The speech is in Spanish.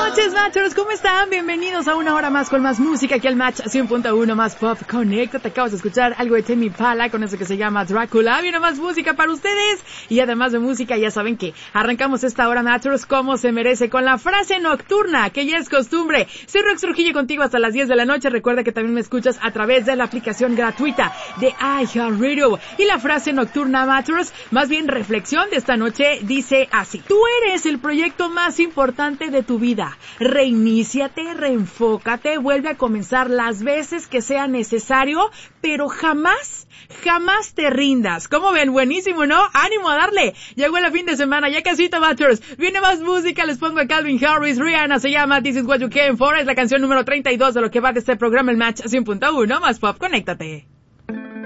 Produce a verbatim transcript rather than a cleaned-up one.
noches, Matchers, ¿cómo están? Bienvenidos a una hora más con más música aquí al Match cien punto uno más Pop Connect. Te acabas de escuchar algo de Tame Impala con eso que se llama Drácula. Viene más música para ustedes. Y además de música, ya saben que arrancamos esta hora, Matchers, como se merece, con la frase nocturna, que ya es costumbre. Soy Rox Trujillo contigo hasta las diez de la noche. Recuerda que también me escuchas a través de la aplicación gratuita de iHeartRadio. Y la frase nocturna, Matchers, más bien reflexión de esta noche, dice así: tú eres el proyecto más importante de tu vida. Reiníciate, reenfócate, vuelve a comenzar las veces que sea necesario, pero jamás, jamás te rindas. ¿Cómo ven? Buenísimo, ¿no? ¡Ánimo a darle! Llegó el fin de semana, ya casito, Matchers. Viene más música, les pongo a Calvin Harris, Rihanna, se llama This Is What You Came For, es la canción número treinta y dos de lo que va de este programa, el Match cien punto uno más Pop. Conéctate.